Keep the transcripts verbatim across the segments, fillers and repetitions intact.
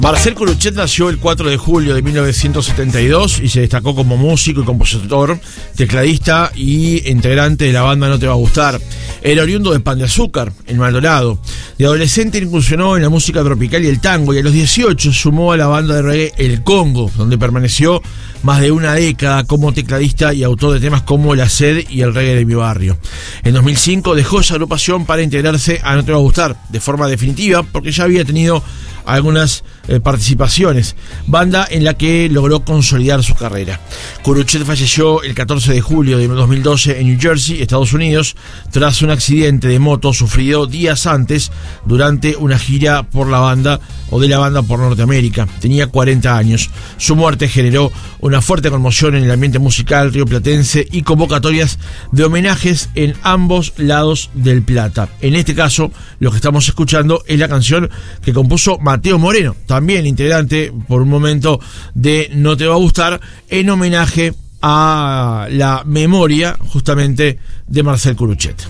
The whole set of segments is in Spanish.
Marcel Curuchet nació el cuatro de julio de mil novecientos setenta y dos y se destacó como músico y compositor, tecladista y integrante de la banda No Te Va a Gustar. Era oriundo de Pan de Azúcar, en Maldonado. De adolescente incursionó en la música tropical y el tango, y a los dieciocho sumó a la banda de reggae El Congo, donde permaneció más de una década como tecladista y autor de temas como La Sed y El Reggae de Mi Barrio. En dos mil cinco dejó esa agrupación para integrarse a No Te Va a Gustar, de forma definitiva, porque ya había tenido algunas eh, participaciones, banda en la que logró consolidar su carrera. Curuchet falleció el catorce de julio de dos mil doce en New Jersey, Estados Unidos, tras un accidente de moto sufrido días antes durante una gira por la banda o de la banda por Norteamérica. Tenía cuarenta años. Su muerte generó una fuerte conmoción en el ambiente musical rioplatense y convocatorias de homenajes en ambos lados del Plata. En este caso, lo que estamos escuchando es la canción que compuso Mateo Moreno, también integrante por un momento de No Te Va a Gustar, en homenaje a la memoria justamente de Marcel Curuchet.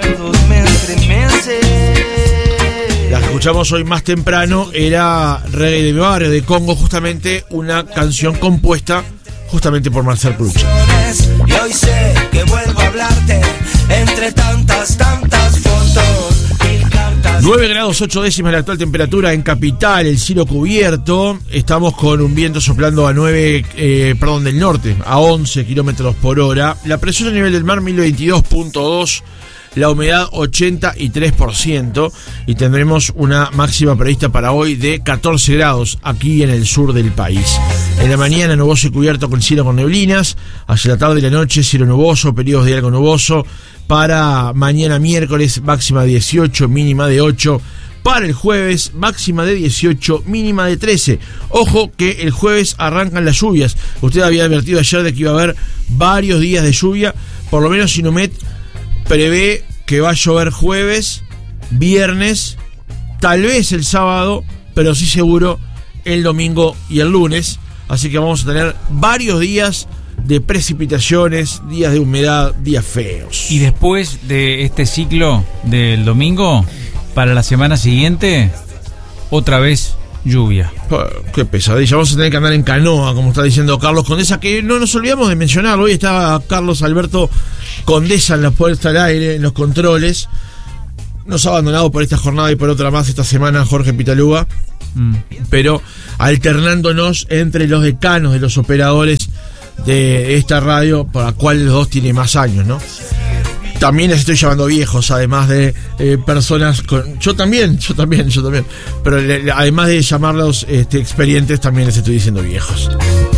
La que escuchamos hoy más temprano era Reggae de Mi Barrio, de Congo, justamente una canción compuesta justamente por Marcel Curuchet. Y hoy sé que vuelvo a hablarte entre tantas, tantas fotos. nueve grados ocho décimas la actual temperatura en Capital, el cielo cubierto. Estamos con un viento soplando a nueve, eh, perdón, del norte, a once kilómetros por hora. La presión a nivel del mar mil veintidós punto dos. La humedad ochenta y tres por ciento, y tendremos una máxima prevista para hoy de catorce grados aquí en el sur del país. En la mañana nuboso y cubierto con cielo con neblinas. Hacia la tarde y la noche cielo nuboso, periodos de algo nuboso. Para mañana miércoles máxima de dieciocho, mínima de ocho. Para el jueves máxima de dieciocho, mínima de trece. Ojo que el jueves arrancan las lluvias. Usted había advertido ayer de que iba a haber varios días de lluvia. Por lo menos Sinumet prevé que va a llover jueves, viernes, tal vez el sábado, pero sí seguro el domingo y el lunes. Así que vamos a tener varios días de precipitaciones, días de humedad, días feos. Y después de este ciclo del domingo, para la semana siguiente, otra vez lluvia. Qué pesadilla. Vamos a tener que andar en canoa, como está diciendo Carlos Condesa, que no nos olvidamos de mencionar. Hoy está Carlos Alberto Condesa en la puerta al aire, en los controles. Nos ha abandonado por esta jornada y por otra más esta semana Jorge Pitaluga, mm. pero alternándonos entre los decanos de los operadores de esta radio, por la cual los dos tiene más años, ¿no? También les estoy llamando viejos, además de eh, personas con... Yo también, yo también, yo también. Pero le, además de llamarlos este, experientes, también les estoy diciendo viejos.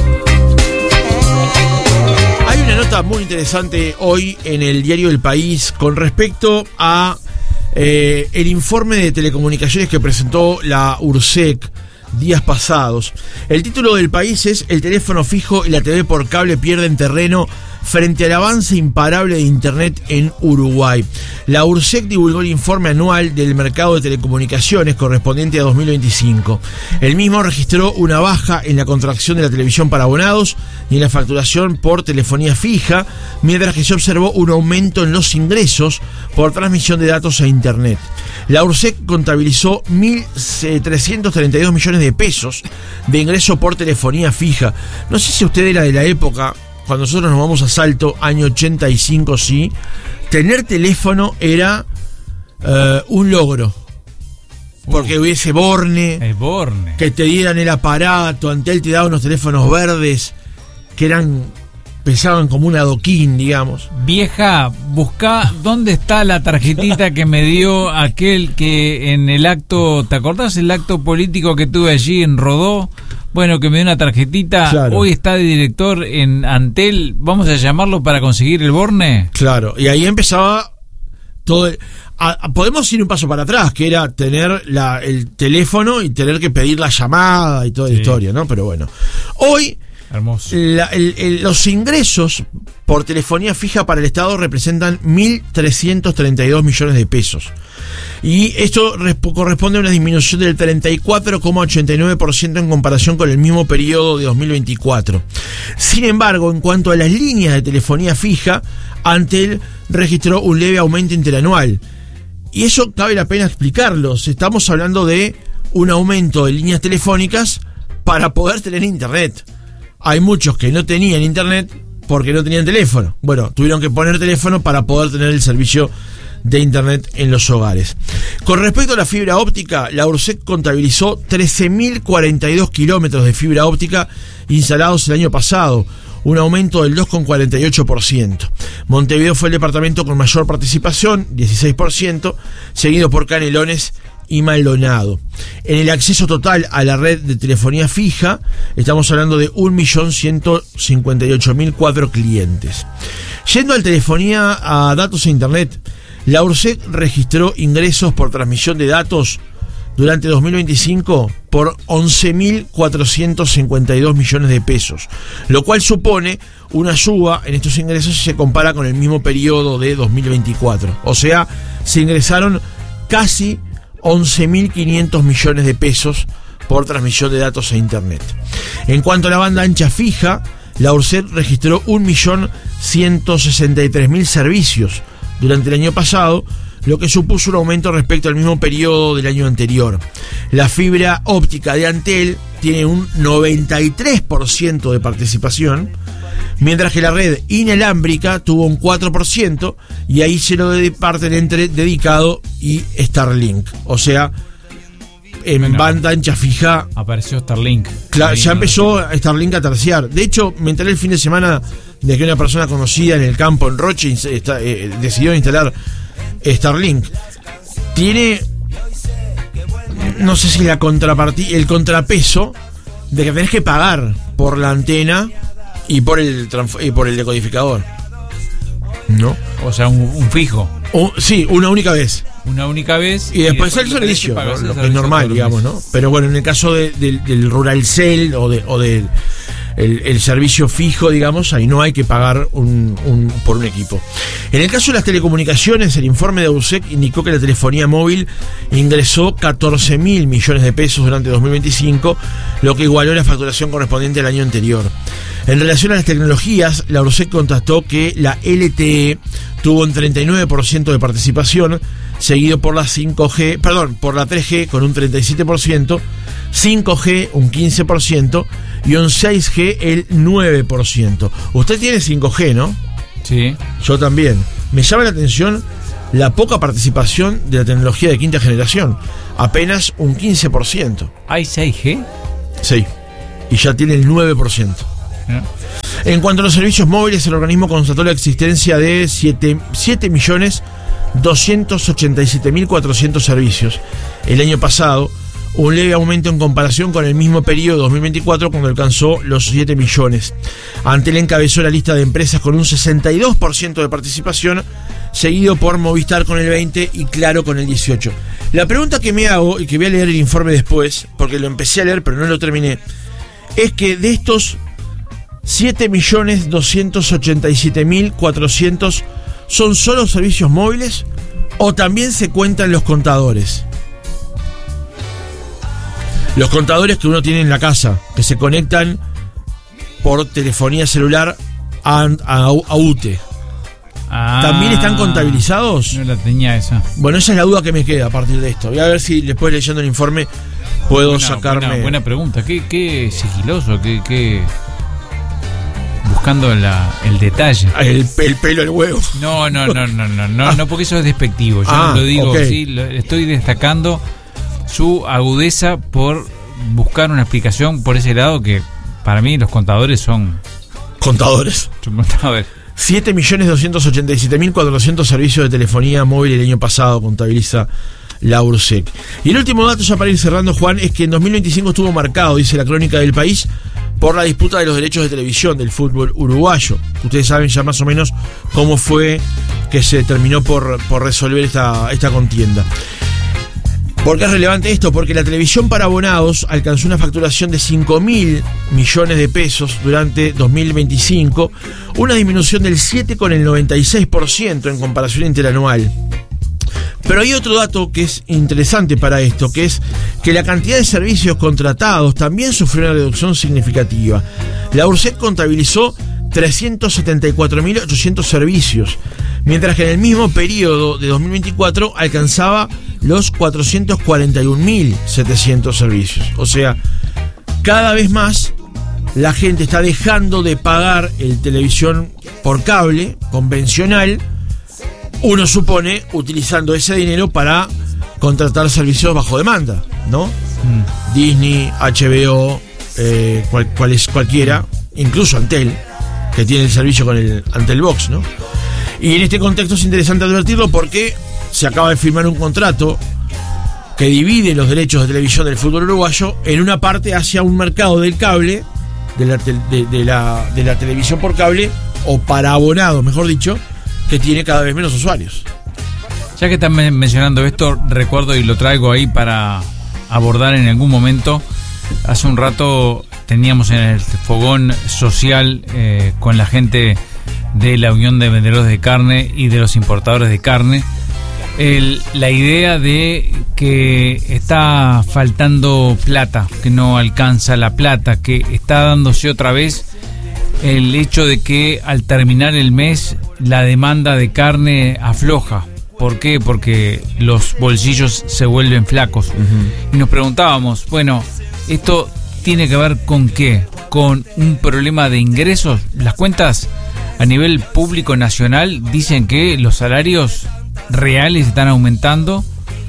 Hay una nota muy interesante hoy en el diario El País con respecto a eh, el informe de telecomunicaciones que presentó la URSEC días pasados. El título del País es: el teléfono fijo y la T V por cable pierden terreno frente al avance imparable de Internet en Uruguay. La URSEC divulgó el informe anual del mercado de telecomunicaciones correspondiente a dos mil veinticinco. El mismo registró una baja en la contracción de la televisión para abonados y en la facturación por telefonía fija, mientras que se observó un aumento en los ingresos por transmisión de datos a Internet. La URSEC contabilizó mil trescientos treinta y dos millones de pesos de ingreso por telefonía fija. No sé si usted era de la época, cuando nosotros nos vamos a Salto, año ochenta y cinco, sí, tener teléfono era uh, un logro. Porque uh, hubiese Borne, el Borne, que te dieran el aparato. Antel te daba unos teléfonos verdes que eran, pesaban como un adoquín, digamos. Vieja, buscá dónde está la tarjetita que me dio aquel que en el acto, ¿te acordás el acto político que tuve allí en Rodó? Bueno, que me dio una tarjetita. Claro. Hoy está de director en Antel. Vamos a llamarlo para conseguir el Borne. Claro, y ahí empezaba todo. El, a, a, podemos ir un paso para atrás, que era tener la, el teléfono y tener que pedir la llamada y toda sí. la historia, ¿no? Pero bueno, hoy hermoso. La, el, el, los ingresos por telefonía fija para el Estado representan mil trescientos treinta y dos millones de pesos. Y esto corresponde a una disminución del treinta y cuatro coma ochenta y nueve por ciento en comparación con el mismo periodo de dos mil veinticuatro. Sin embargo, en cuanto a las líneas de telefonía fija, Antel registró un leve aumento interanual. Y eso cabe la pena explicarlo. Estamos hablando de un aumento de líneas telefónicas para poder tener internet. Hay muchos que no tenían internet porque no tenían teléfono. Bueno, tuvieron que poner teléfono para poder tener el servicio de internet en los hogares. Con respecto a la fibra óptica, la URSEC contabilizó trece mil cuarenta y dos kilómetros de fibra óptica instalados el año pasado, un aumento del dos coma cuarenta y ocho por ciento. Montevideo fue el departamento con mayor participación, dieciséis por ciento, seguido por Canelones y Maldonado. En el acceso total a la red de telefonía fija, estamos hablando de un millón ciento cincuenta y ocho mil cuatro clientes. Yendo a la telefonía a datos e internet, la URSEC registró ingresos por transmisión de datos durante dos mil veinticinco por once mil cuatrocientos cincuenta y dos millones de pesos, lo cual supone una suba en estos ingresos si se compara con el mismo periodo de dos mil veinticuatro. O sea, se ingresaron casi once mil quinientos millones de pesos por transmisión de datos e internet. En cuanto a la banda ancha fija, la URSEC registró un millón ciento sesenta y tres mil servicios durante el año pasado, lo que supuso un aumento respecto al mismo periodo del año anterior. La fibra óptica de Antel tiene un noventa y tres por ciento de participación, mientras que la red inalámbrica tuvo un cuatro por ciento, y ahí se lo parten entre dedicado y Starlink. O sea, en bueno, banda ancha fija apareció Starlink. Claro, ya empezó Starlink a terciar. De hecho, me enteré el fin de semana de que una persona conocida en el campo, en Roche, está, eh, decidió instalar Starlink. Tiene, no sé si la contrapartida, el contrapeso de que tenés que pagar por la antena y por el y por el decodificador, ¿no? O sea, un, un fijo. O, sí, una única vez. Una única vez. Y, y después, después el servicio, ¿no? Lo que es normal, digamos, ¿no? Pero bueno, en el caso de, de, del Ruralcel o de o del el, el servicio fijo, digamos, ahí no hay que pagar un, un, por un equipo. En el caso de las telecomunicaciones, el informe de URSEC indicó que la telefonía móvil ingresó catorce mil millones de pesos durante dos mil veinticinco, lo que igualó la facturación correspondiente al año anterior. En relación a las tecnologías, la URSEC constató que la L T E tuvo un treinta y nueve por ciento de participación, seguido por la cinco G, perdón, por la tres G con un treinta y siete por ciento, cinco G un quince por ciento y un seis G el nueve por ciento. Usted tiene cinco G, ¿no? Sí. Yo también. Me llama la atención la poca participación de la tecnología de quinta generación, apenas un quince por ciento. ¿Hay seis G? Sí, y ya tiene el nueve por ciento. ¿Eh? En cuanto a los servicios móviles, el organismo constató la existencia de siete millones doscientos ochenta y siete mil cuatrocientos servicios el año pasado, un leve aumento en comparación con el mismo periodo dos mil veinticuatro, cuando alcanzó los siete millones. Antel encabezó la lista de empresas con un sesenta y dos por ciento de participación, seguido por Movistar con el veinte por ciento y Claro con el dieciocho por ciento. La pregunta que me hago, y que voy a leer el informe después, porque lo empecé a leer pero no lo terminé, es que de estos siete millones doscientos ochenta y siete mil cuatrocientos ¿son solo servicios móviles o también se cuentan los contadores? Los contadores que uno tiene en la casa, que se conectan por telefonía celular a, a, a U T E. Ah, ¿también están contabilizados? No la tenía esa. Bueno, esa es la duda que me queda a partir de esto. Voy a ver si después, leyendo el informe, puedo buena, sacarme... Buena, buena pregunta. Qué, qué sigiloso, qué... qué... buscando la, el detalle. El, el pelo del huevo. No, no, no, no, no, no, no, porque eso es despectivo. Yo ah, no lo digo, okay. Sí, lo, estoy destacando su agudeza por buscar una explicación por ese lado, que para mí los contadores son... Contadores. Son contadores. siete millones doscientos ochenta y siete mil cuatrocientos servicios de telefonía móvil el año pasado contabiliza la URSEC. Y el último dato, ya para ir cerrando, Juan, es que en dos mil veinticinco estuvo marcado, dice la crónica del País, por la disputa de los derechos de televisión del fútbol uruguayo. Ustedes saben ya más o menos cómo fue que se terminó por, por resolver esta, esta contienda. ¿Por qué es relevante esto? Porque la televisión para abonados alcanzó una facturación de cinco mil millones de pesos durante dos mil veinticinco, una disminución del siete coma noventa y seis por ciento en comparación interanual. Pero hay otro dato que es interesante para esto, que es que la cantidad de servicios contratados también sufrió una reducción significativa. La URSEC contabilizó trescientos setenta y cuatro mil ochocientos servicios, mientras que en el mismo periodo de dos mil veinticuatro alcanzaba los cuatrocientos cuarenta y un mil setecientos servicios. O sea, cada vez más la gente está dejando de pagar el televisión por cable convencional, uno supone, utilizando ese dinero para contratar servicios bajo demanda, ¿no? Mm. Disney, H B O, eh, cual, cual es, cualquiera, incluso Antel, que tiene el servicio con el Antel Box, ¿no? Y en este contexto es interesante advertirlo porque se acaba de firmar un contrato que divide los derechos de televisión del fútbol uruguayo en una parte hacia un mercado del cable, de la, te, de, de la, de la televisión por cable, o para abonados, mejor dicho, que tiene cada vez menos usuarios. Ya que están mencionando esto, recuerdo y lo traigo ahí para abordar en algún momento. Hace un rato teníamos en el fogón social eh, con la gente de la Unión de Vendedores de Carne y de los importadores de carne, el, la idea de que está faltando plata, que no alcanza la plata, que está dándose otra vez el hecho de que al terminar el mes la demanda de carne afloja. ¿Por qué? Porque los bolsillos se vuelven flacos. Uh-huh. Y nos preguntábamos, bueno, ¿esto tiene que ver con qué? ¿Con un problema de ingresos? Las cuentas a nivel público nacional dicen que los salarios reales están aumentando,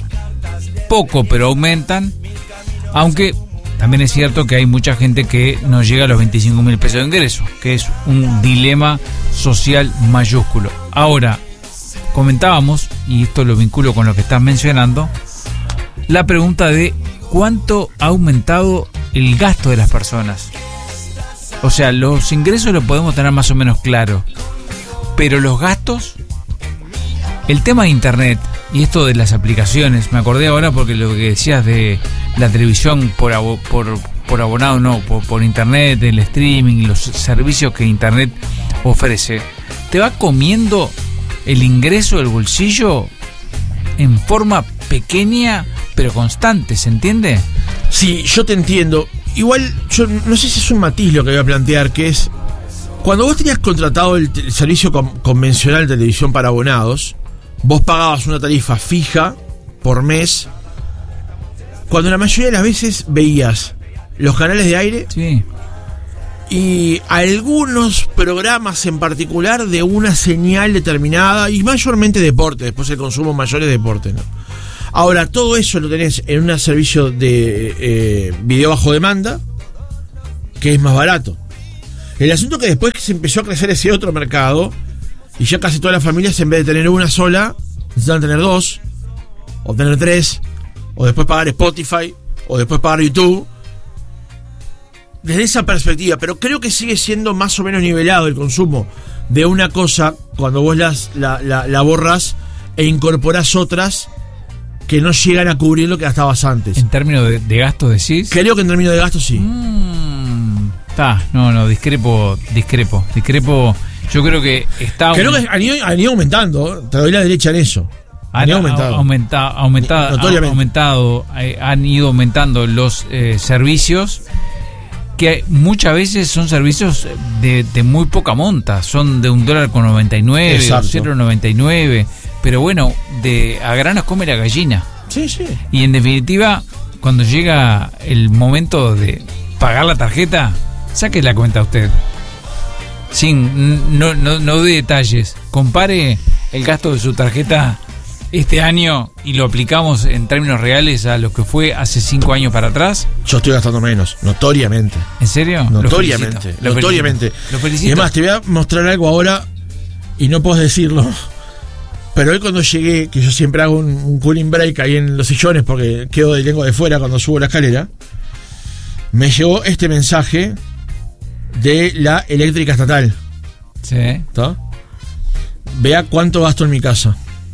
poco, pero aumentan, aunque también es cierto que hay mucha gente que no llega a los veinticinco mil pesos de ingreso, que es un dilema social mayúsculo. Ahora, comentábamos, y esto lo vinculo con lo que estás mencionando, la pregunta de cuánto ha aumentado el gasto de las personas. O sea, los ingresos los podemos tener más o menos claro, pero los gastos, el tema de internet y esto de las aplicaciones, me acordé ahora porque lo que decías de la televisión por abo, por, por abonado, no, por, por internet, el streaming y los servicios que internet ofrece, te va comiendo el ingreso del bolsillo en forma pequeña pero constante, ¿se entiende? Sí, yo te entiendo. Igual, yo no sé si es un matiz lo que voy a plantear, que es cuando vos tenías contratado el, el servicio con, convencional de televisión para abonados, vos pagabas una tarifa fija por mes, cuando la mayoría de las veces veías los canales de aire, sí, y algunos programas en particular de una señal determinada, y mayormente deporte, después el consumo mayor es deporte, ¿no? Ahora, todo eso lo tenés en un servicio de eh, video bajo demanda, que es más barato. El asunto es que después que se empezó a crecer ese otro mercado, y ya casi todas las familias, en vez de tener una sola, necesitan tener dos, o tener tres, o después pagar Spotify, o después pagar YouTube. Desde esa perspectiva, pero creo que sigue siendo más o menos nivelado el consumo de una cosa cuando vos las, la, la, la borras e incorporás otras que no llegan a cubrir lo que gastabas antes. ¿En términos de, de gasto decís? Creo que en términos de gasto sí. Está, mm, no, no, discrepo, discrepo, discrepo. Yo creo que está... Creo que han ido, han ido aumentando, te doy la derecha en eso. Han, han ido aumentando. Aumenta, aumenta, Notoriamente. Ha aumentado, eh, han ido aumentando los eh, servicios, que muchas veces son servicios de, de muy poca monta, son de un dólar con noventa y nueve, cero noventa y nueve, pero bueno, de a granos come la gallina. Sí, sí. Y en definitiva, cuando llega el momento de pagar la tarjeta, saque la cuenta usted. Sin, no, no, no de detalles. Compare el gasto de su tarjeta este año y lo aplicamos en términos reales a lo que fue hace cinco años para atrás. Yo estoy gastando menos, notoriamente. ¿En serio? Notoriamente, lo notoriamente. Lo felicito. Y además te voy a mostrar algo ahora y no puedo decirlo, pero hoy cuando llegué, que yo siempre hago un, un cooling break ahí en los sillones porque quedo de lengua de fuera cuando subo la escalera, me llegó este mensaje de la eléctrica estatal. Sí. ¿Está? Vea cuánto gasto en mi casa.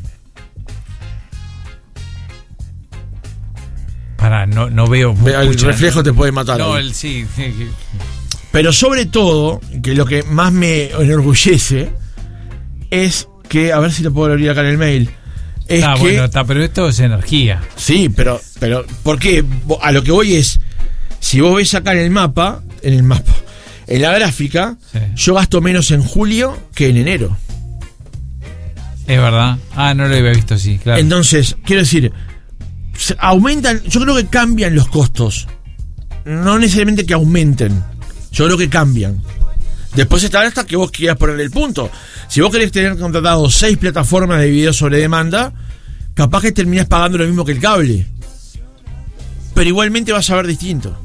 Para, no, no veo. Vea, el reflejo te puede matar. No, el sí. Pero sobre todo, que lo que más me enorgullece es que, a ver si lo puedo abrir acá en el mail. Es ah, que, bueno, está, pero esto es energía. Sí, pero, pero, ¿por qué? A lo que voy es, si vos ves acá en el mapa, en el mapa, en la gráfica, sí, yo gasto menos en julio que en enero. Es verdad. Ah, no lo había visto así, claro. Entonces, quiero decir, aumentan, yo creo que cambian los costos. No necesariamente que aumenten. Yo creo que cambian. Después está hasta que vos quieras ponerle el punto. Si vos querés tener contratado seis plataformas de video sobre demanda, capaz que terminás pagando lo mismo que el cable. Pero igualmente vas a ver distinto.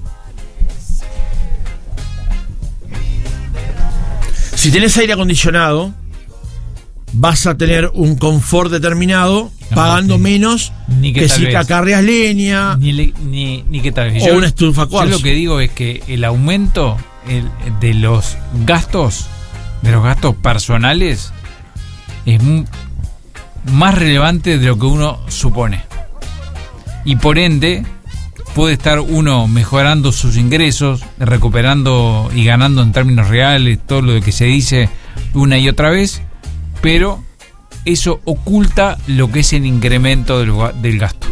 Si tenés aire acondicionado, vas a tener un confort determinado, no, pagando sí. menos ni que, que si acarreas leña ni, le, ni, ni que tal vez. o yo, una estufa cuarzo. Yo lo que digo es que el aumento el, de los gastos, de los gastos personales, es m- más relevante de lo que uno supone. Y por ende, puede estar uno mejorando sus ingresos, recuperando y ganando en términos reales todo lo que se dice una y otra vez, pero eso oculta lo que es el incremento del, del gasto.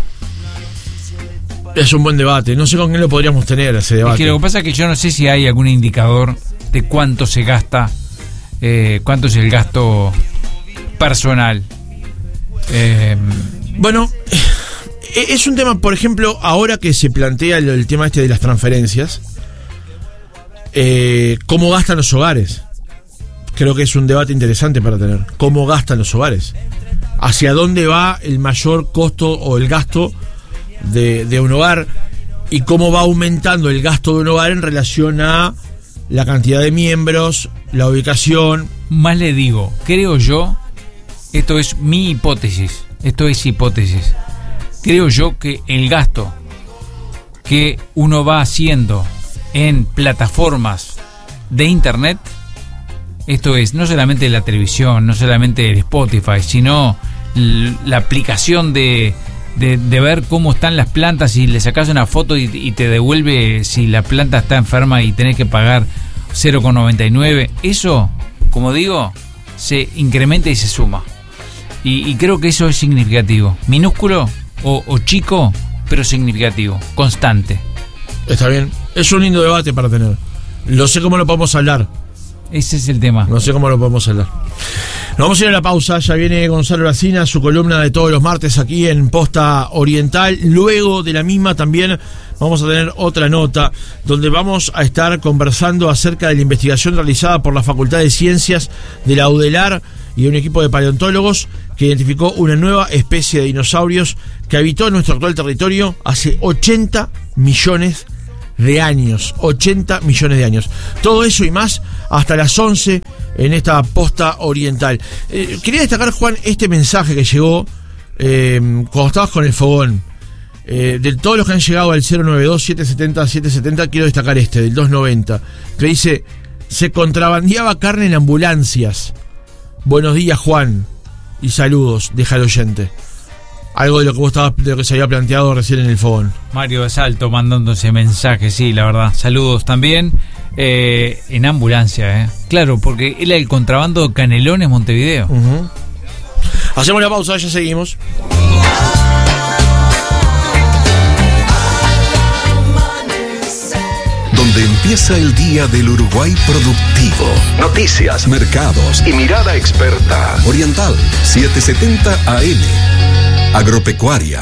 Es un buen debate, no sé con quién lo podríamos tener ese debate. Es que lo que pasa es que yo no sé si hay algún indicador de cuánto se gasta, eh, cuánto es el gasto personal. Eh, bueno, es un tema, por ejemplo, ahora que se plantea el, el tema este de las transferencias, eh, cómo gastan los hogares. Creo que es un debate interesante para tener. ¿Cómo gastan los hogares? ¿Hacia dónde va el mayor costo o el gasto de, de un hogar? ¿Y cómo va aumentando el gasto de un hogar en relación a la cantidad de miembros, la ubicación? Más le digo, creo yo, esto es mi hipótesis, esto es hipótesis. Creo yo que el gasto que uno va haciendo en plataformas de internet, esto es, no solamente la televisión, no solamente el Spotify, sino l- la aplicación de, de, de ver cómo están las plantas y le sacas una foto y, y te devuelve si la planta está enferma y tenés que pagar cero coma noventa y nueve. Eso, como digo, se incrementa y se suma. Y, y creo que eso es significativo. Minúsculo o, o chico, pero significativo, constante. Está bien. Es un lindo debate para tener. No sé cómo lo podemos hablar. Ese es el tema. No sé cómo lo podemos hablar. Nos vamos a ir a la pausa. Ya viene Gonzalo Lacina, su columna de todos los martes aquí en Posta Oriental. Luego de la misma también vamos a tener otra nota donde vamos a estar conversando acerca de la investigación realizada por la Facultad de Ciencias de la UDELAR y de un equipo de paleontólogos que identificó una nueva especie de dinosaurios que habitó en nuestro actual territorio hace ochenta millones de años. ochenta millones de años. Todo eso y más hasta las once en esta Posta Oriental. Eh, quería destacar, Juan, este mensaje que llegó eh, cuando estabas con el fogón. Eh, de todos los que han llegado al cero nueve dos, siete siete cero, siete siete cero, quiero destacar este, del dos noventa, que dice: se contrabandeaba carne en ambulancias. Buenos días, Juan, y saludos, deja el oyente. Algo de lo que vos estabas, de lo que se había planteado recién en el fogón. Mario de Salto mandándose mensajes, sí, la verdad. Saludos también. Eh, en ambulancia, ¿eh? Claro, porque él es el contrabando de Canelones, Montevideo. Uh-huh. Hacemos la pausa, ya seguimos. Donde empieza el día del Uruguay productivo. Noticias, mercados y mirada experta. Oriental setecientos setenta A M. Agropecuaria.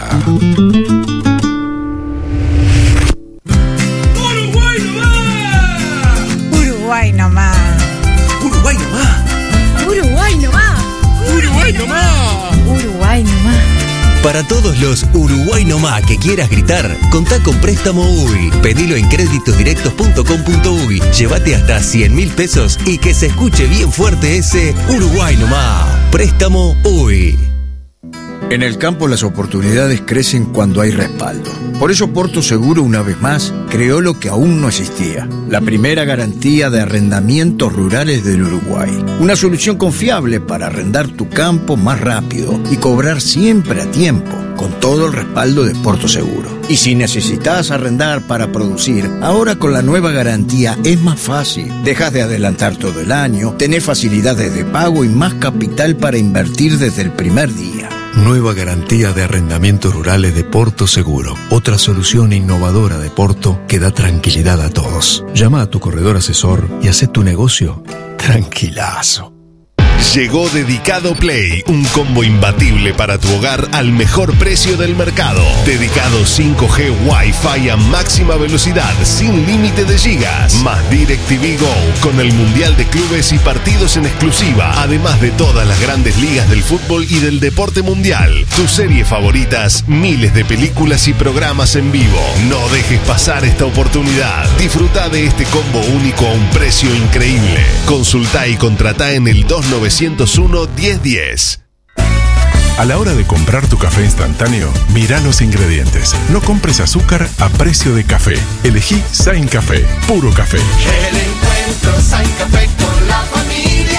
Uruguay nomás. Uruguay nomás. Uruguay nomás. Uruguay nomás. Uruguay nomás. Uruguay nomás. Para todos los Uruguay nomás que quieras gritar, contá con Préstamo U I. Pedilo en créditos directos punto com punto u y. Llévate hasta cien mil pesos y que se escuche bien fuerte ese Uruguay nomás. Préstamo U I. En el campo las oportunidades crecen cuando hay respaldo. Por eso Porto Seguro, una vez más, creó lo que aún no existía: la primera garantía de arrendamientos rurales del Uruguay. Una solución confiable para arrendar tu campo más rápido y cobrar siempre a tiempo, con todo el respaldo de Porto Seguro. Y si necesitas arrendar para producir, ahora con la nueva garantía es más fácil. Dejas de adelantar todo el año, tenés facilidades de pago y más capital para invertir desde el primer día. Nueva garantía de arrendamientos rurales de Porto Seguro. Otra solución innovadora de Porto que da tranquilidad a todos. Llama a tu corredor asesor y haz tu negocio tranquilazo. Llegó Dedicado Play, un combo imbatible para tu hogar al mejor precio del mercado. Dedicado cinco G Wi-Fi a máxima velocidad, sin límite de gigas. Más DirecTV Go, con el Mundial de Clubes y partidos en exclusiva. Además de todas las grandes ligas del fútbol y del deporte mundial. Tus series favoritas, miles de películas y programas en vivo. No dejes pasar esta oportunidad. Disfruta de este combo único a un precio increíble. Consulta y contrata en el dos nueve cero uno, diez diez. A la hora de comprar tu café instantáneo, mira los ingredientes. No compres azúcar a precio de café. Elegí Sain Café, puro café. El encuentro Sain Café con la familia.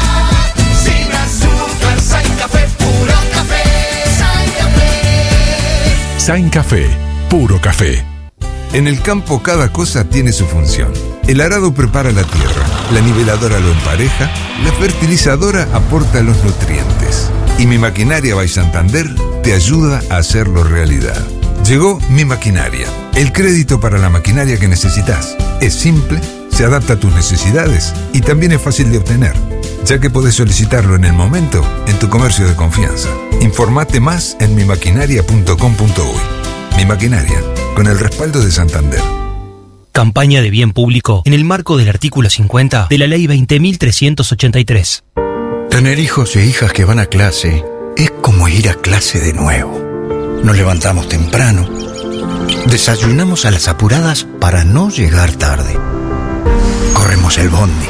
Sin azúcar, Sain Café, puro café. Sain Café. Sain Café, puro café. En el campo cada cosa tiene su función. El arado prepara la tierra, la niveladora lo empareja, la fertilizadora aporta los nutrientes. Y Mi Maquinaria by Santander te ayuda a hacerlo realidad. Llegó Mi Maquinaria, el crédito para la maquinaria que necesitas. Es simple, se adapta a tus necesidades y también es fácil de obtener, ya que podés solicitarlo en el momento en tu comercio de confianza. Informate más en mi maquinaria punto com punto uy. Mi Maquinaria, con el respaldo de Santander. Campaña de bien público en el marco del artículo cincuenta de la Ley veinte mil trescientos ochenta y tres. Tener hijos e hijas que van a clase es como ir a clase de nuevo. Nos levantamos temprano, desayunamos a las apuradas para no llegar tarde. Corremos el bondi,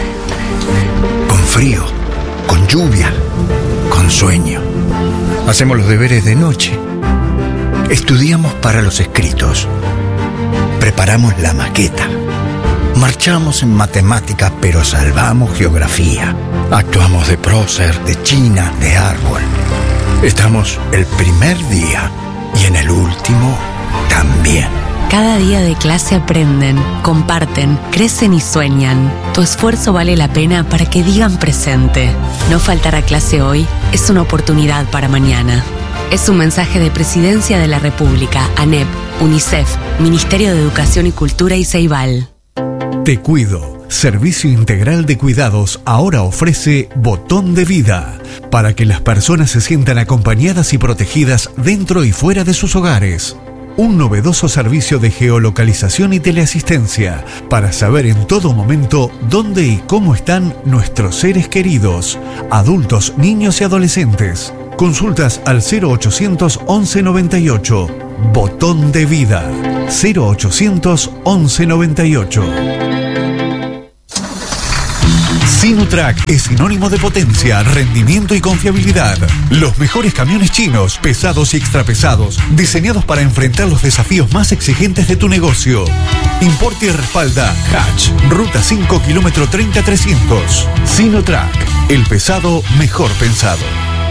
con frío, con lluvia, con sueño. Hacemos los deberes de noche. Estudiamos para los escritos. Preparamos la maqueta. Marchamos en matemáticas, pero salvamos geografía. Actuamos de prócer, de china, de árbol. Estamos el primer día y en el último también. Cada día de clase aprenden, comparten, crecen y sueñan. Tu esfuerzo vale la pena para que digan presente. No faltar a clase hoy es una oportunidad para mañana. Es un mensaje de Presidencia de la República, ANEP, UNICEF, Ministerio de Educación y Cultura y Ceibal. Te Cuido, Servicio Integral de Cuidados, ahora ofrece Botón de Vida, para que las personas se sientan acompañadas y protegidas dentro y fuera de sus hogares. Un novedoso servicio de geolocalización y teleasistencia, para saber en todo momento dónde y cómo están nuestros seres queridos, adultos, niños y adolescentes. Consultas al cero ochocientos once noventa y ocho. Botón de Vida. cero ochocientos once noventa y ocho. Sinotrack es sinónimo de potencia, rendimiento y confiabilidad. Los mejores camiones chinos, pesados y extrapesados, diseñados para enfrentar los desafíos más exigentes de tu negocio. Importa y respalda Hatch, Ruta cinco, kilómetro treinta trescientos. Sinotrack, el pesado mejor pensado.